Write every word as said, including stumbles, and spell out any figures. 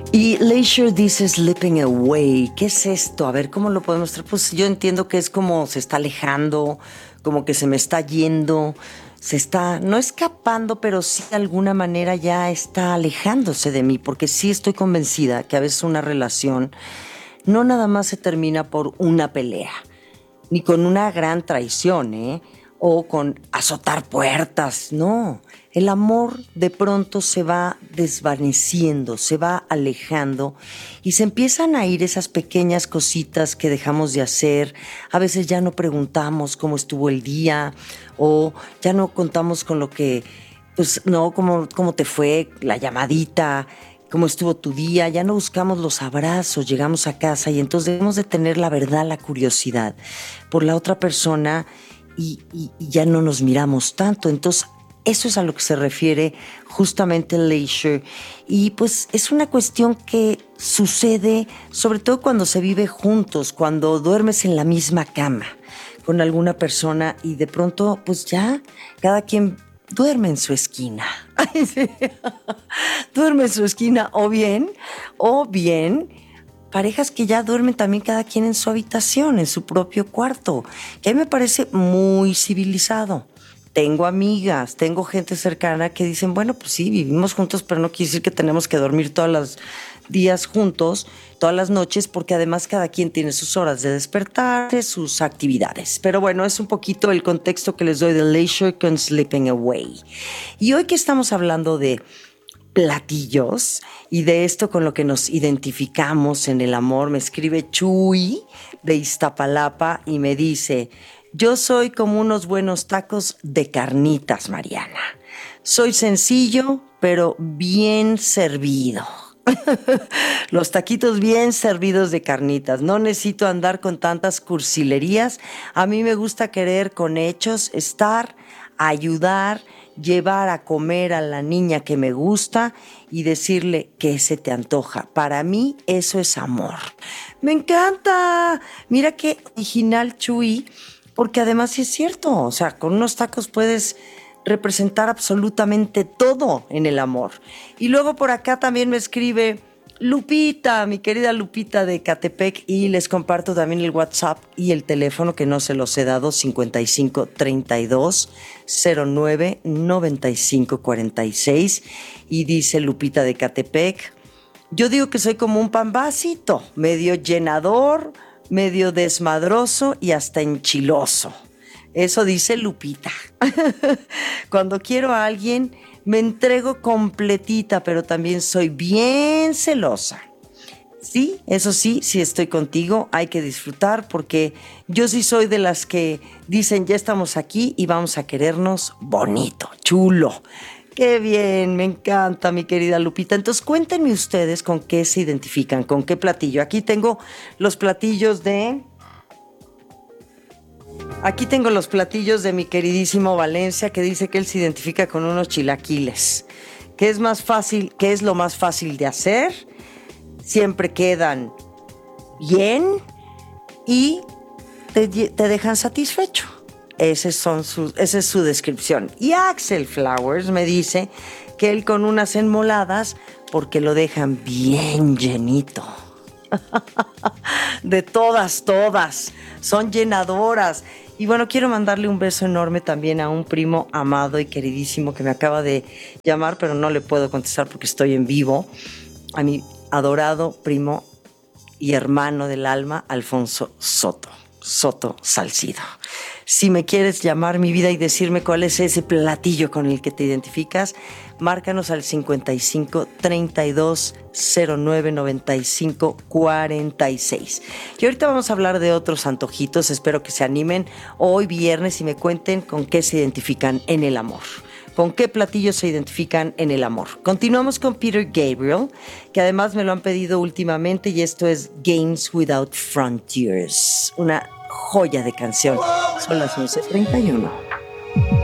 Y Leisure dice Slipping Away. ¿Qué es esto? A ver, ¿cómo lo podemos traer? Pues yo entiendo que es como se está alejando, como que se me está yendo, se está, no escapando, pero sí de alguna manera ya está alejándose de mí, porque sí estoy convencida que a veces una relación no nada más se termina por una pelea, ni con una gran traición, ¿eh? O con azotar puertas, no. El amor de pronto se va desvaneciendo, se va alejando y se empiezan a ir esas pequeñas cositas que dejamos de hacer. A veces ya no preguntamos cómo estuvo el día o ya no contamos con lo que, pues no, cómo, cómo te fue la llamadita, cómo estuvo tu día, ya no buscamos los abrazos, llegamos a casa y entonces debemos de tener la verdad, la curiosidad por la otra persona y, y, y ya no nos miramos tanto. Entonces, eso es a lo que se refiere justamente el leisure. Y pues es una cuestión que sucede sobre todo cuando se vive juntos, cuando duermes en la misma cama con alguna persona y de pronto pues ya cada quien duerme en su esquina. Ay, sí. Duerme en su esquina o bien, o bien parejas que ya duermen también cada quien en su habitación, en su propio cuarto, que a mí me parece muy civilizado. Tengo amigas, tengo gente cercana que dicen, bueno, pues sí, vivimos juntos, pero no quiere decir que tenemos que dormir todos los días juntos, todas las noches, porque además cada quien tiene sus horas de despertar, sus actividades. Pero bueno, es un poquito el contexto que les doy de Leisure con Sleeping Away. Y hoy que estamos hablando de platillos y de esto con lo que nos identificamos en el amor, me escribe Chuy de Iztapalapa y me dice: yo soy como unos buenos tacos de carnitas, Mariana. Soy sencillo, pero bien servido. Los taquitos bien servidos de carnitas. No necesito andar con tantas cursilerías. A mí me gusta querer con hechos, estar, ayudar, llevar a comer a la niña que me gusta y decirle que se te antoja. Para mí eso es amor. ¡Me encanta! Mira qué original, Chuy, porque además sí es cierto. O sea, con unos tacos puedes representar absolutamente todo en el amor. Y luego por acá también me escribe Lupita, mi querida Lupita de Catepec, y les comparto también el WhatsApp y el teléfono que no se los he dado, cincuenta y cinco treinta y dos cero nueve noventa y cinco cuarenta y seis, y dice Lupita de Catepec: yo digo que soy como un pambacito, medio llenador, medio desmadroso y hasta enchiloso. Eso dice Lupita. Cuando quiero a alguien, me entrego completita, pero también soy bien celosa. Sí, eso sí, si estoy contigo, hay que disfrutar, porque yo sí soy de las que dicen, ya estamos aquí y vamos a querernos bonito, chulo. Qué bien, me encanta, mi querida Lupita. Entonces, cuéntenme ustedes con qué se identifican, con qué platillo. Aquí tengo los platillos de... Aquí tengo los platillos de mi queridísimo Valencia, que dice que él se identifica con unos chilaquiles. ¿Qué es más fácil? ¿Qué es lo más fácil de hacer? Siempre quedan bien y te, te dejan satisfecho. Ese son sus, esa es su descripción. Y Axel Flowers me dice que él con unas enmoladas porque lo dejan bien llenito. De todas, todas. Son llenadoras. Y bueno, quiero mandarle un beso enorme también a un primo amado y queridísimo que me acaba de llamar, pero no le puedo contestar porque estoy en vivo. A mi adorado primo y hermano del alma, Alfonso Soto. Soto Salcido. Si me quieres llamar, mi vida, y decirme cuál es ese platillo con el que te identificas, márcanos al cincuenta y cinco treinta y dos cero nueve noventa y cinco cuarenta y seis. Y ahorita vamos a hablar de otros antojitos. Espero que se animen hoy viernes y me cuenten con qué se identifican en el amor. ¿Con qué platillos se identifican en el amor? Continuamos con Peter Gabriel, que además me lo han pedido últimamente, y esto es Games Without Frontiers, una joya de canción. Son las once treinta y uno.